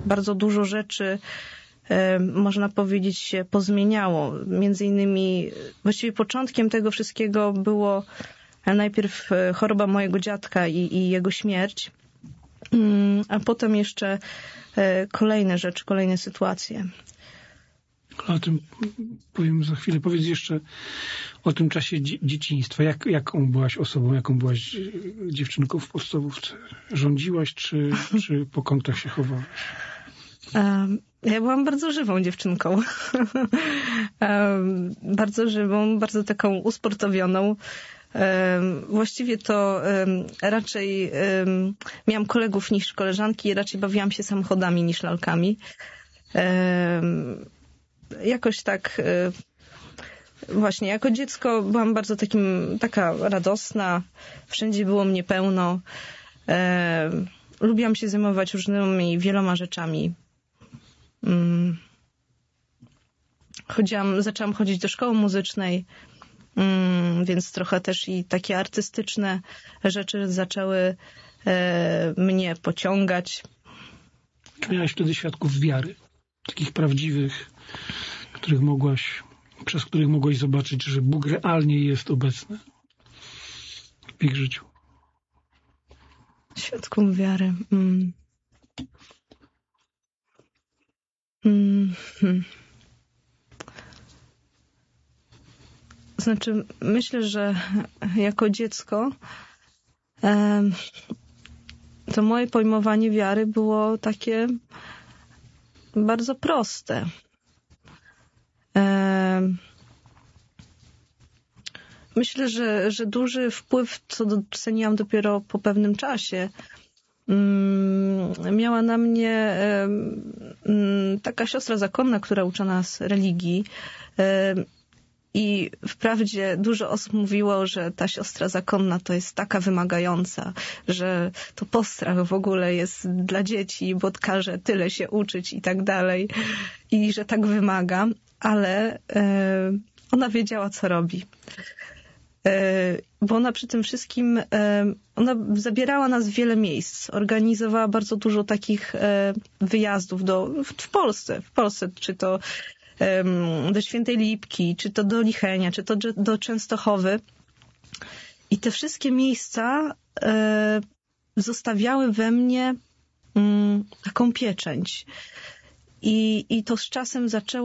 bardzo dużo rzeczy, można powiedzieć, się pozmieniało. Między innymi właściwie początkiem tego wszystkiego było najpierw choroba mojego dziadka i jego śmierć, a potem jeszcze kolejne rzeczy, kolejne sytuacje. O tym powiem za chwilę. Powiedz jeszcze o tym czasie dzieciństwa. Jaką byłaś osobą, jaką byłaś dziewczynką w podstawówce? Rządziłaś, czy po kątach się chowałaś? Ja byłam bardzo żywą dziewczynką. Bardzo żywą, bardzo taką usportowioną. Właściwie to raczej miałam kolegów niż koleżanki i raczej bawiłam się samochodami niż lalkami. Jakoś tak właśnie jako dziecko byłam bardzo taka radosna, wszędzie było mnie pełno. Lubiłam się zajmować różnymi, wieloma rzeczami. Zaczęłam chodzić do szkoły muzycznej, więc trochę też i takie artystyczne rzeczy zaczęły mnie pociągać. Czy miałaś wtedy świadków wiary? Takich prawdziwych, przez których mogłaś zobaczyć, że Bóg realnie jest obecny w ich życiu? Świadków wiary. Znaczy, myślę, że jako dziecko to moje pojmowanie wiary było takie bardzo proste. Myślę, że duży wpływ, co doceniłam dopiero po pewnym czasie, miała na mnie taka siostra zakonna, która uczy nas religii. I wprawdzie dużo osób mówiło, że ta siostra zakonna to jest taka wymagająca, że to postrach w ogóle jest dla dzieci, bo każe tyle się uczyć i tak dalej. I że tak wymaga, ale ona wiedziała, co robi. Bo ona przy tym wszystkim, ona zabierała nas w wiele miejsc. Organizowała bardzo dużo takich wyjazdów w Polsce, czy to do Świętej Lipki, czy to do Lichenia, czy to do Częstochowy. I te wszystkie miejsca zostawiały we mnie taką pieczęć. I to z czasem zaczęło